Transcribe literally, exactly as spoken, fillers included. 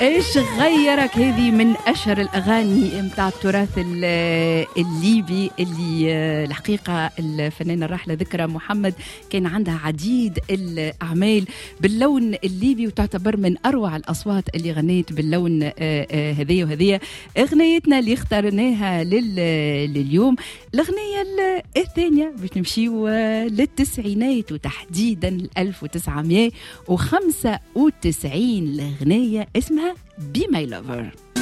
ايش غيرك؟ هذه من اشهر الاغاني متاع التراث الليبي اللي الحقيقه الفنانه الراحله ذكرى محمد كان عندها عديد الاعمال باللون الليبي، وتعتبر من اروع الاصوات اللي غنيت باللون هذيا. وهذيا اغنيتنا اللي اخترناها لليوم، الاغنيه الثانيه باش نمشيو للتسعينات وتحديدا ألف وتسعمائة وخمسة وتسعين. الاغنيه اسمها Be My Lover.